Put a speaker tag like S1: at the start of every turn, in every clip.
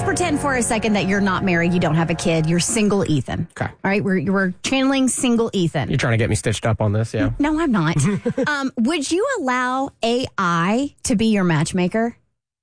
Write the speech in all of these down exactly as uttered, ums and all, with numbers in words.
S1: pretend for a second that you're not married, you don't have a kid, you're single Ethan.
S2: Okay.
S1: All right, we're, we're channeling single Ethan.
S2: You're trying to get me stitched up on this, yeah?
S1: No, I'm not. um, would you allow A I to be your matchmaker?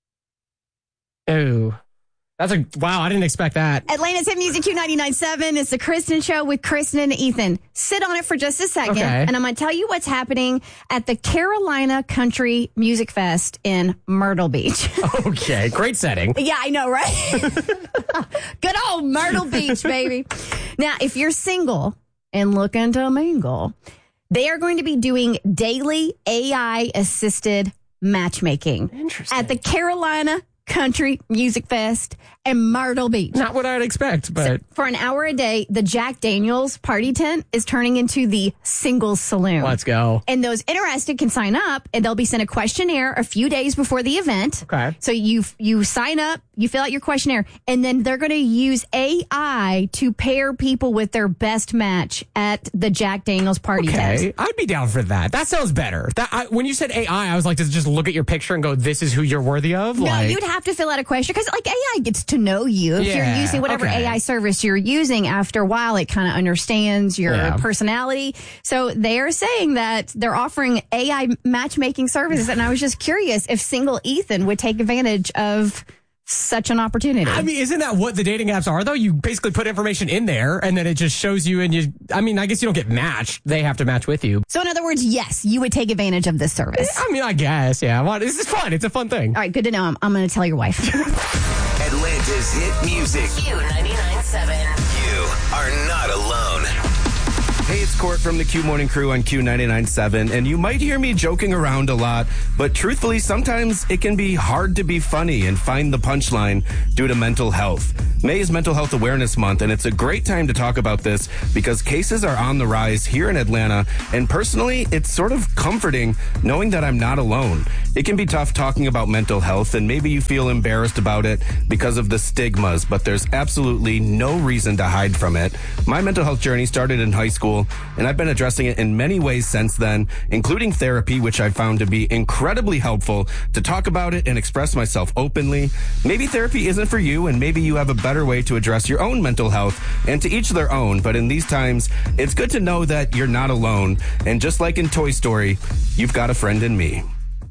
S2: Ooh. That's a, wow, I didn't expect that.
S1: Atlanta's Hit Music Q ninety-nine point seven. It's the Kristen Show with Kristen and Ethan. Sit on it for just a second,
S2: Okay.
S1: and I'm going to tell you what's happening at the Carolina Country Music Fest in Myrtle Beach.
S2: Okay, great setting.
S1: Yeah, I know, right? Good old Myrtle Beach, baby. Now, if you're single and looking to mingle, they are going to be doing daily A I-assisted matchmaking
S2: Interesting.
S1: at the Carolina Country Music Fest in Myrtle Beach.
S2: Not what I'd expect, but...
S1: So for an hour a day, the Jack Daniels party tent is turning into the singles saloon.
S2: Let's go.
S1: And those interested can sign up, and they'll be sent a questionnaire a few days before the event.
S2: Okay.
S1: So you you sign up, you fill out your questionnaire, and then they're going to use A I to pair people with their best match at the Jack Daniels party
S2: Okay,
S1: tent.
S2: I'd be down for that. That sounds better. That I, when you said A I, I was like, does it just look at your picture and go, this is who you're worthy of?
S1: No,
S2: like,
S1: you'd have to fill out a question because, like, A I gets to know you. If
S2: Yeah,
S1: you're using whatever
S2: okay.
S1: A I service you're using, after a while, it kind of understands your
S2: Yeah.
S1: personality. So they're saying that they're offering A I matchmaking services, and I was just curious if single Ethan would take advantage of such an opportunity.
S2: I mean, isn't that what the dating apps are, though? You basically put information in there, and then it just shows you, and you, I mean, I guess you don't get matched. They have to match with you.
S1: So in other words, yes, you would take advantage of this service.
S2: I mean, I guess, yeah. Well, this is fun. It's a fun thing.
S1: All right, good to know. I'm, I'm going to tell your wife.
S3: Atlanta's Hit Music.
S4: Q ninety-nine point seven.
S3: You are not alone. Hey, it's Court from the Q Morning Crew on Q ninety-nine point seven, and you might hear me joking around a lot, but truthfully, sometimes it can be hard to be funny and find the punchline due to mental health. May is Mental Health Awareness Month, and it's a great time to talk about this because cases are on the rise here in Atlanta, and personally, it's sort of comforting knowing that I'm not alone. It can be tough talking about mental health, and maybe you feel embarrassed about it because of the stigmas, but there's absolutely no reason to hide from it. My mental health journey started in high school, and I've been addressing it in many ways since then, including therapy, which I found to be incredibly helpful to talk about it and express myself openly. Maybe therapy isn't for you, and maybe you have a better way to address your own mental health, and to each their own, but in these times, it's good to know that you're not alone, and just like in Toy Story, you've got a friend in me.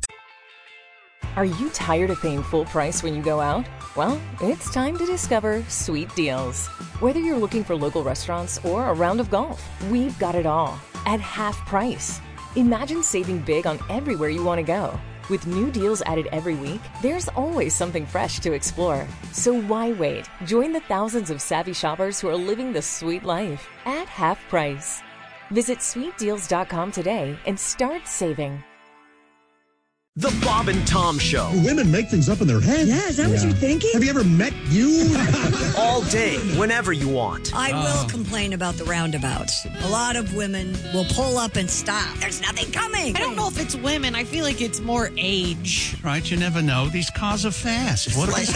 S5: Are you tired of paying full price when you go out? Well, it's time to discover Sweet Deals. Whether you're looking for local restaurants or a round of golf, we've got it all at half price. Imagine saving big on everywhere you want to go. With new deals added every week, there's always something fresh to explore. So why wait? Join the thousands of savvy shoppers who are living the sweet life at half price. Visit sweet deals dot com today and start saving.
S6: The Bob and Tom Show.
S7: Women make things up in their head.
S8: Yeah, is that what you're thinking?
S7: Have you ever met you?
S6: All day, whenever you want.
S8: I will complain about the roundabouts. A lot of women will pull up and stop. There's nothing coming.
S9: I don't know if it's women. I feel like it's more age.
S10: Right, you never know. These cars are fast. What
S7: They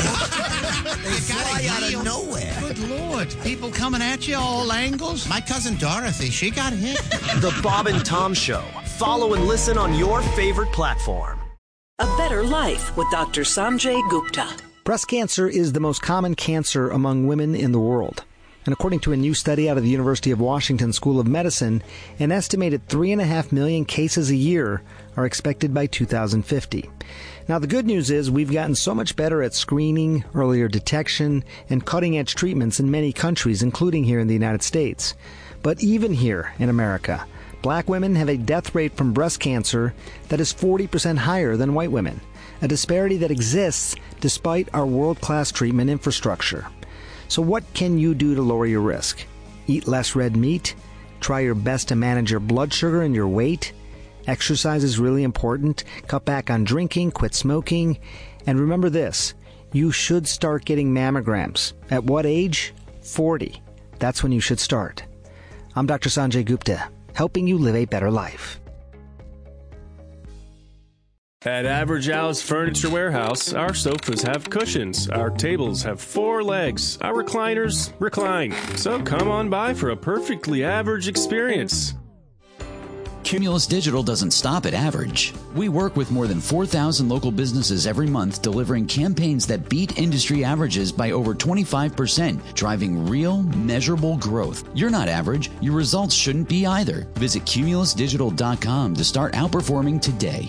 S7: fly out of nowhere.
S10: Good Lord. People coming at you all angles. My cousin Dorothy, she got hit.
S6: The Bob and Tom Show. Follow and listen on your favorite platform.
S11: A Better Life with Doctor Sanjay Gupta.
S12: Breast cancer is the most common cancer among women in the world. And according to a new study out of the University of Washington School of Medicine, an estimated three and a half million cases a year are expected by two thousand fifty. Now, the good news is we've gotten so much better at screening, earlier detection, and cutting-edge treatments in many countries, including here in the United States. But even here in America, Black women have a death rate from breast cancer that is forty percent higher than white women, a disparity that exists despite our world-class treatment infrastructure. So what can you do to lower your risk? Eat less red meat? Try your best to manage your blood sugar and your weight? Exercise is really important. Cut back on drinking, quit smoking. And remember this, you should start getting mammograms. At what age? forty. That's when you should start. I'm Doctor Sanjay Gupta, helping you live a better life.
S13: At Average Al's Furniture Warehouse, our sofas have cushions, our tables have four legs, our recliners recline. So come on by for a perfectly average experience.
S4: Cumulus Digital doesn't stop at average. We work with more than four thousand local businesses every month, delivering campaigns that beat industry averages by over twenty-five percent, driving real, measurable growth. You're not average. Your results shouldn't be either. Visit cumulus digital dot com to start outperforming today.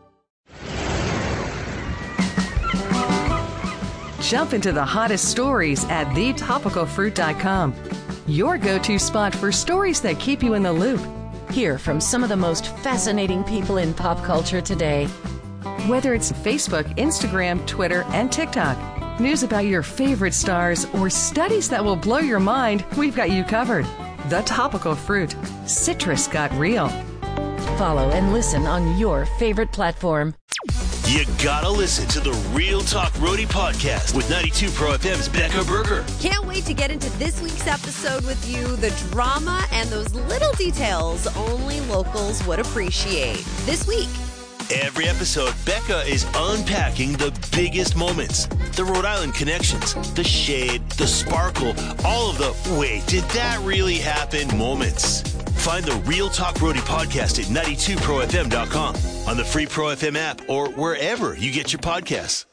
S14: Jump into the hottest stories at the topical fruit dot com. Your go-to spot for stories that keep you in the loop. Hear from some of the most fascinating people in pop culture today. Whether it's Facebook, Instagram, Twitter, and TikTok, news about your favorite stars, or studies that will blow your mind, we've got you covered. The Topical Fruit. Citrus got real. Follow and listen on your favorite platform.
S15: You gotta listen to the Real Talk Roadie podcast with ninety-two Pro F M's Becca Berger.
S16: Can't wait to get into this week's episode with you. The drama and those little details only locals would appreciate. This week.
S15: Every episode, Becca is unpacking the biggest moments. The Rhode Island connections, the shade, the sparkle, all of the wait, did that really happen moments. Find the Real Talk Roadie podcast at ninety-two pro f m dot com, on the free Pro F M app, or wherever you get your podcasts.